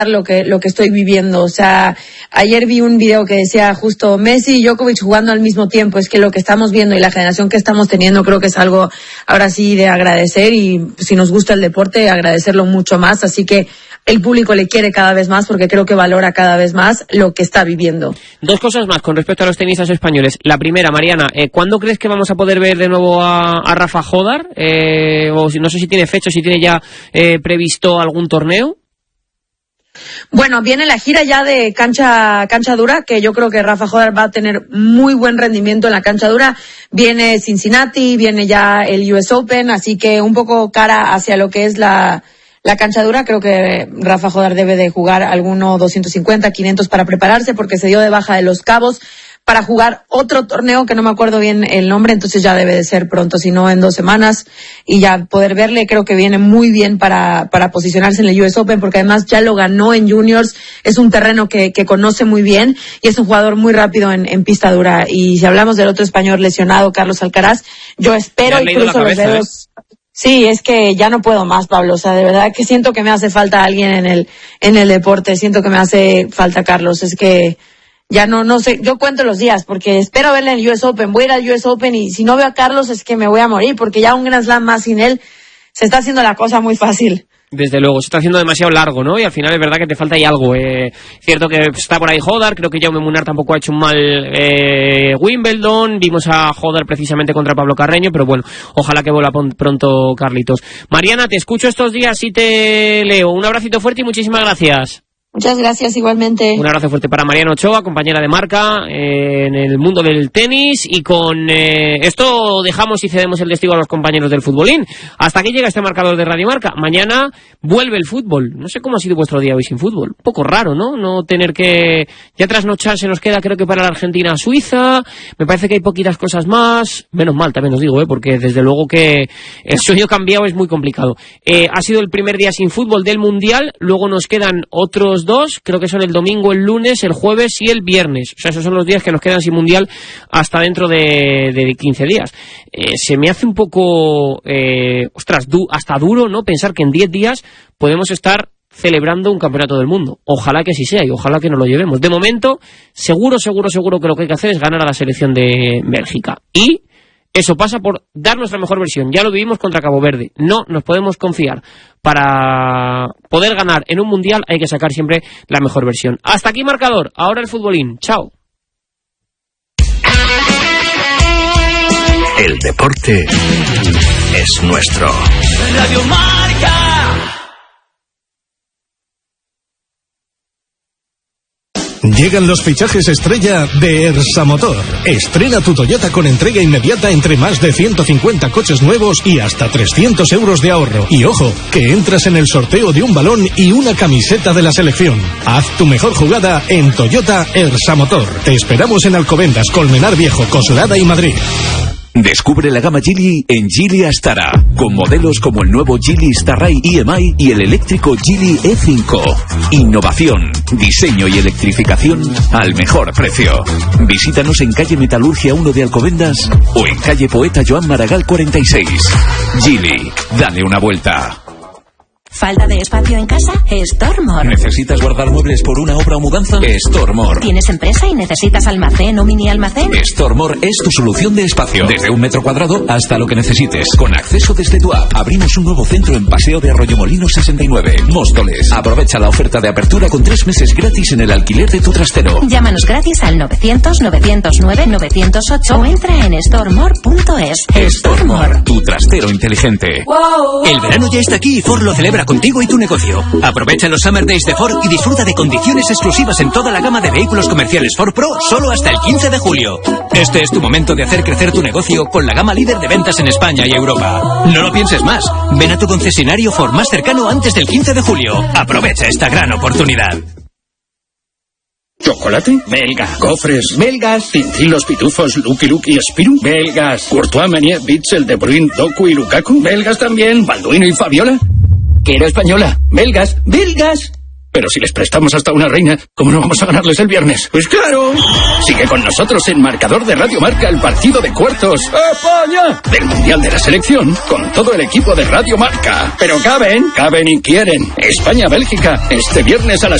lo que estoy viviendo. O sea, ayer vi un video que decía justo Messi y Djokovic jugando al mismo tiempo. Es que lo que estamos viendo y la generación que estamos teniendo creo que es algo ahora sí de agradecer, y si nos gusta el deporte, agradecerlo mucho más. Así que el público le quiere cada vez más porque creo que valora cada vez más lo que está viviendo. Dos cosas más con respecto a los tenistas españoles. La primera, Mariana, ¿cuándo crees que vamos a poder ver de nuevo a Rafa Jódar? O no sé si tiene fecha, si tiene ya previsto algún torneo. Bueno, viene la gira ya de cancha dura, que yo creo que Rafa Jódar va a tener muy buen rendimiento en la cancha dura. Viene Cincinnati, viene ya el US Open, así que un poco cara hacia lo que es la cancha dura. Creo que Rafa Jódar debe de jugar alguno 250, 500 para prepararse, porque se dio de baja de Los Cabos para jugar otro torneo que no me acuerdo bien el nombre, entonces ya debe de ser pronto, si no en 2 semanas, y ya poder verle. Creo que viene muy bien para posicionarse en el US Open, porque además ya lo ganó en Juniors, es un terreno que conoce muy bien y es un jugador muy rápido en pista dura. Y si hablamos del otro español lesionado, Carlos Alcaraz, yo espero y cruzo los dedos. Sí, es que ya no puedo más, Pablo. O sea, de verdad que siento que me hace falta alguien en el deporte. Siento que me hace falta Carlos. Es que ya no sé. Yo cuento los días porque espero verle en el US Open. Voy a ir al US Open y si no veo a Carlos es que me voy a morir, porque ya un Grand Slam más sin él se está haciendo la cosa muy fácil. Desde luego, se está haciendo demasiado largo, ¿no? Y al final es verdad que te falta ahí algo. Cierto que está por ahí Jódar, creo que Jaume Munar tampoco ha hecho un mal Wimbledon. Vimos a Jódar precisamente contra Pablo Carreño, pero bueno, ojalá que vuelva pronto Carlitos. Mariana, te escucho estos días y te leo. Un abracito fuerte y muchísimas gracias. Muchas gracias, igualmente. Un abrazo fuerte para Mariana Ochoa, compañera de marca en el mundo del tenis. Y con esto dejamos y cedemos el testigo a los compañeros del futbolín. Hasta aquí llega este marcador de Radio Marca. Mañana vuelve el fútbol. No sé cómo ha sido vuestro día hoy sin fútbol. Un poco raro, ¿no? No tener que... Ya trasnochar se nos queda, creo que para la Argentina-Suiza. Me parece que hay poquitas cosas más. Menos mal, también os digo, porque desde luego que el sueño cambiado es muy complicado. Ha sido el primer día sin fútbol del Mundial. Luego nos quedan otros 2, creo que son el domingo, el lunes, el jueves y el viernes. O sea, esos son los días que nos quedan sin mundial hasta dentro de 15 días. Se me hace un poco, hasta duro, ¿no? Pensar que en 10 días podemos estar celebrando un campeonato del mundo. Ojalá que así sea y ojalá que nos lo llevemos. De momento, seguro que lo que hay que hacer es ganar a la selección de Bélgica. Y eso pasa por dar nuestra mejor versión. Ya lo vivimos contra Cabo Verde. No nos podemos confiar. Para poder ganar en un mundial hay que sacar siempre la mejor versión. Hasta aquí marcador. Ahora el futbolín. Chao. El deporte es nuestro. Radio Marca. Llegan los fichajes estrella de Ersa Motor. Estrena tu Toyota con entrega inmediata entre más de 150 coches nuevos y hasta 300 euros de ahorro. Y ojo, que entras en el sorteo de un balón y una camiseta de la selección. Haz tu mejor jugada en Toyota Ersa Motor. Te esperamos en Alcobendas, Colmenar Viejo, Coslada y Madrid. Descubre la gama Geely en Geely Astara, con modelos como el nuevo Geely Starray EMI y el eléctrico Geely E5. Innovación, diseño y electrificación al mejor precio. Visítanos en calle Metalurgia 1 de Alcobendas o en calle Poeta Joan Maragall 46. Geely, dale una vuelta. ¿Falta de espacio en casa? Stormore. ¿Necesitas guardar muebles por una obra o mudanza? Stormore. ¿Tienes empresa y necesitas almacén o mini almacén? Stormore es tu solución de espacio. Desde 1 metro cuadrado hasta lo que necesites. Con acceso desde tu app. Abrimos un nuevo centro en Paseo de Arroyomolinos 69, Móstoles. Aprovecha la oferta de apertura con 3 meses gratis en el alquiler de tu trastero. Llámanos gratis al 900-909-908 o entra en stormore.es. Stormore, tu trastero inteligente. Wow. El verano ya está aquí y Ford lo celebra contigo y tu negocio. Aprovecha los Summer Days de Ford y disfruta de condiciones exclusivas en toda la gama de vehículos comerciales Ford Pro solo hasta el 15 de julio. Este es tu momento de hacer crecer tu negocio con la gama líder de ventas en España y Europa. No lo pienses más. Ven a tu concesionario Ford más cercano antes del 15 de julio. Aprovecha esta gran oportunidad. ¿Chocolate? Belga. Cofres belgas. Cincilos, pitufos, Lucky Luke y Spirou. Belgas. Courtois, Meunier, Bitzel, De Bruyne, Doku y Lukaku. Belgas también. Balduino y Fabiola. Quiero española. Belgas. Belgas. Pero si les prestamos hasta una reina, ¿cómo no vamos a ganarles el viernes? Pues claro. Sigue con nosotros en Marcador de Radio Marca el partido de cuartos ¡España! Del Mundial de la Selección con todo el equipo de Radio Marca. Pero caben y quieren. España-Bélgica, este viernes a las